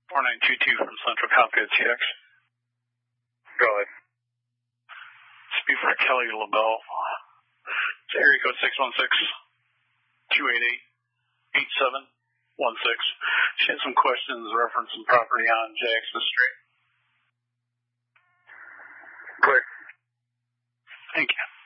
4922 from Central Copy at TX. Go ahead. Speak for Kelly LaBelle. It's area code 616-288-8716. She had some questions referencing property on Jackson Street. Clear. Thank you.